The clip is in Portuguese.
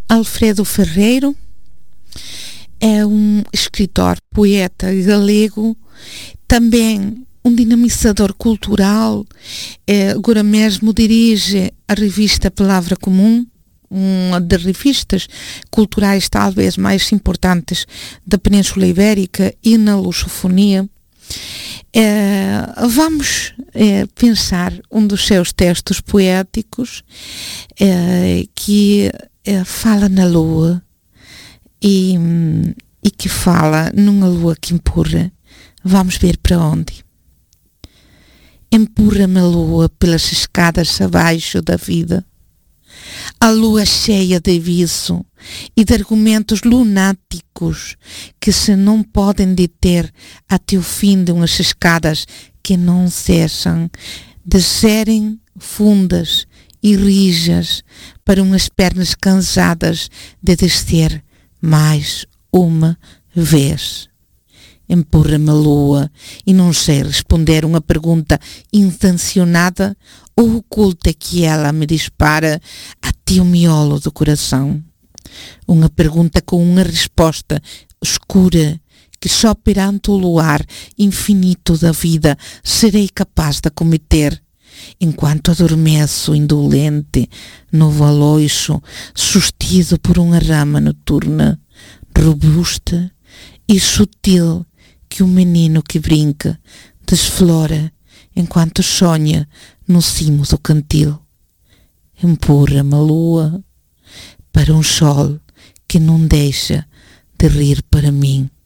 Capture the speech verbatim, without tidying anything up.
Alfredo Ferreiro é um escritor, poeta galego, também um dinamizador cultural. É, agora mesmo dirige a revista Palavra Comum, uma das revistas culturais talvez mais importantes da Península Ibérica e na lusofonia. É, vamos é, pensar um dos seus textos poéticos é, que é, fala na lua e, e que fala numa lua que empurra. Vamos ver para onde. Empurra-me a lua pelas escadas abaixo da vida. A lua cheia de aviso e de argumentos lunáticos que se não podem deter até o fim de umas escadas que não cessam de serem fundas e rijas para umas pernas cansadas de descer mais uma vez. Empurra-me a lua e não sei responder uma pergunta intencionada ou oculta que ela me dispara até o miolo do coração. Uma pergunta com uma resposta escura que só perante o luar infinito da vida serei capaz de cometer, enquanto adormeço indolente no valoixo sustido por uma rama noturna, robusta e sutil, que o menino que brinca desflora enquanto sonha no cimo do cantil. Empurra-me a lua para um sol que não deixa de rir para mim.